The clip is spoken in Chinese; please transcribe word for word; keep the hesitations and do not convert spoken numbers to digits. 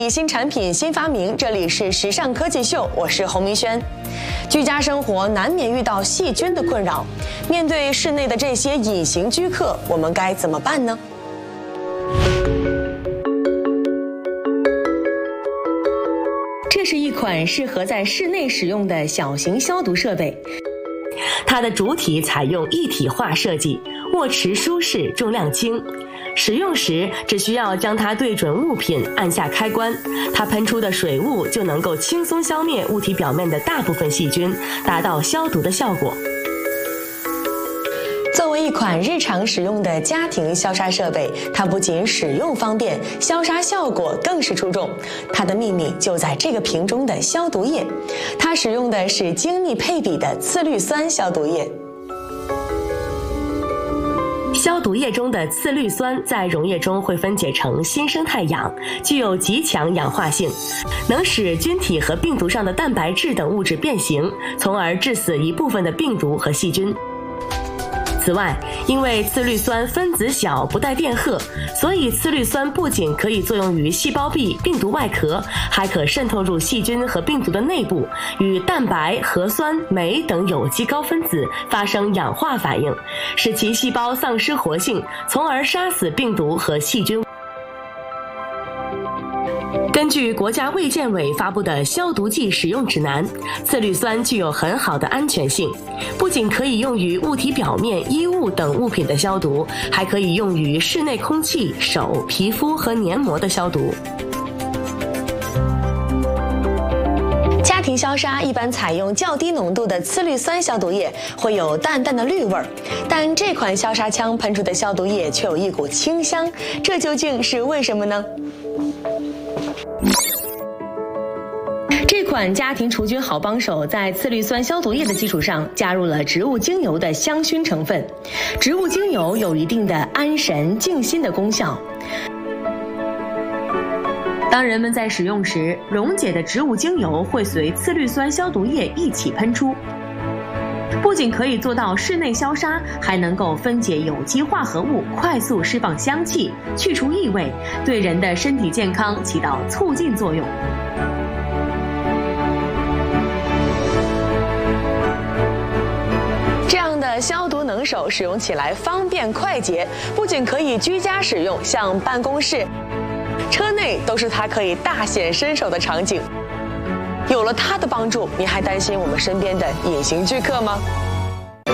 新产品新发明，这里是时尚科技秀，我是洪明轩。居家生活难免遇到细菌的困扰，面对室内的这些隐形居客，我们该怎么办呢？这是一款适合在室内使用的小型消毒设备， 它的主体采用一体化设计，握持舒适，重量轻。使用时只需要将它对准物品，按下开关，它喷出的水雾就能够轻松消灭物体表面的大部分细菌，达到消毒的效果。 作为一款日常使用的家庭消杀设备，它不仅使用方便，消杀效果更是出众。它的秘密就在这个瓶中的消毒液，它使用的是精密配比的次氯酸消毒液。 消毒液中的次氯酸在溶液中会分解成新生态氧，具有极强氧化性，能使菌体和病毒上的蛋白质等物质变形，从而致死一部分的病毒和细菌。此外，因为次氯酸分子小，不带电荷，所以次氯酸不仅可以作用于细胞壁、病毒外壳，还可渗透入细菌和病毒的内部，与蛋白、核酸、酶等有机高分子发生氧化反应，使其细胞丧失活性，从而杀死病毒和细菌。根据国家卫健委发布的消毒剂使用指南，次氯酸具有很好的安全性，不仅可以用于物体表面、衣物等物品的消毒，还可以用于室内空气、手、皮肤和黏膜的消毒。 家庭消杀一般采用较低浓度的次氯酸消毒液，会有淡淡的氯味儿，但这款消杀枪喷出的消毒液却有一股清香，这究竟是为什么呢？这款家庭除菌好帮手在次氯酸消毒液的基础上加入了植物精油的香薰成分，植物精油有一定的安神静心的功效。当人们在使用时，溶解的植物精油会随次氯酸消毒液一起喷出，不仅可以做到室内消杀，还能够分解有机化合物，快速释放香气，去除异味，对人的身体健康起到促进作用。这样的消毒能手使用起来方便快捷，不仅可以居家使用，像办公室、车内都是它可以大显身手的场景。有了它的帮助，你还担心我们身边的隐形居客吗？